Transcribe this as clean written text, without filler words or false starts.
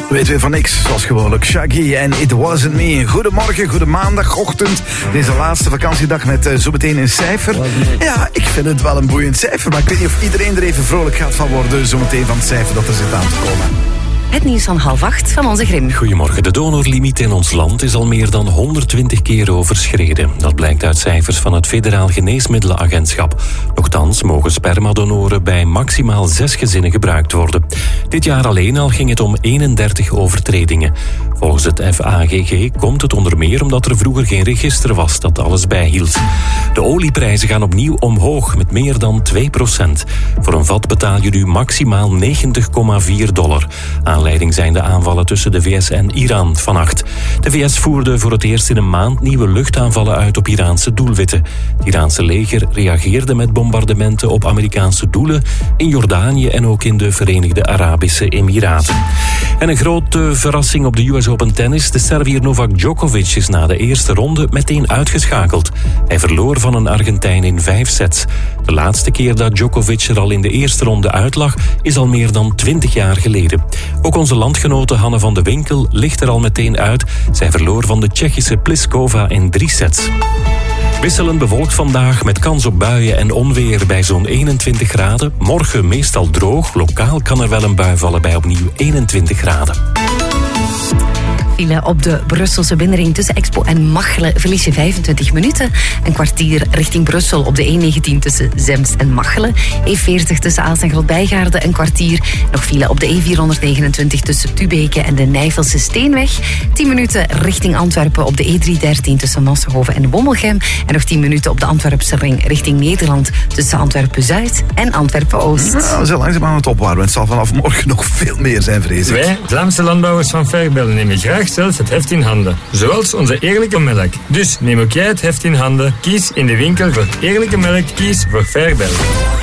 Weten we van niks, zoals gewoonlijk. Shaggy en It Wasn't Me. Goedemorgen, goede maandagochtend. Deze laatste vakantiedag met zometeen een cijfer. Ja, ik vind het wel een boeiend cijfer, maar ik weet niet of iedereen er even vrolijk gaat van worden zometeen van het cijfer dat er zit aan te komen. Het nieuws van 7:30 van onze Grim. Goedemorgen. De donorlimiet in ons land is al meer dan 120 keer overschreden. Dat blijkt uit cijfers van het Federaal Geneesmiddelenagentschap. Nochtans mogen spermadonoren bij maximaal 6 gezinnen gebruikt worden. Dit jaar alleen al ging het om 31 overtredingen. Volgens het FAGG komt het onder meer omdat er vroeger geen register was dat alles bijhield. De olieprijzen gaan opnieuw omhoog met meer dan 2%. Voor een vat betaal je nu maximaal $90,4. Aanleiding zijn de aanvallen tussen de VS en Iran vannacht. De VS voerde voor het eerst in een maand nieuwe luchtaanvallen uit op Iraanse doelwitten. Het Iraanse leger reageerde met bombardementen op Amerikaanse doelen in Jordanië en ook in de Verenigde Arabische Emiraten. En een grote verrassing op de US Open Tennis. De Serviër Novak Djokovic is na de eerste ronde meteen uitgeschakeld. Hij verloor van een Argentijn in 5 sets. De laatste keer dat Djokovic er al in de eerste ronde uitlag is al meer dan 20 jaar geleden. Ook onze landgenote Hanne van de Winkel ligt er al meteen uit. Zij verloor van de Tsjechische Pliskova in 3 sets. Wisselend bewolkt vandaag met kans op buien en onweer bij zo'n 21 graden. Morgen meestal droog. Lokaal kan er wel een bui vallen bij opnieuw 21 graden. Op de Brusselse binnenring tussen Expo en Machelen verlies je 25 minuten. Een kwartier richting Brussel op de E19 tussen Zemst en Machelen. E40 tussen Aalst en Grootbijgaarden een kwartier. Nog file op de E429 tussen Tubeke en de Nijvelse Steenweg. 10 minuten richting Antwerpen op de E313 tussen Massenhoven en Wommelgem. En nog 10 minuten op de Antwerpse ring richting Nederland tussen Antwerpen-Zuid en Antwerpen-Oost. Nou, we zijn langzaam aan het opwarmen. Het zal vanaf morgen nog veel meer zijn, vrees ik. Wij, Vlaamse landbouwers van Verbellen, nemen graag zelf het heft in handen. Zoals onze eerlijke melk. Dus neem ook jij het heft in handen. Kies in de winkel voor eerlijke melk. Kies voor Verbellen.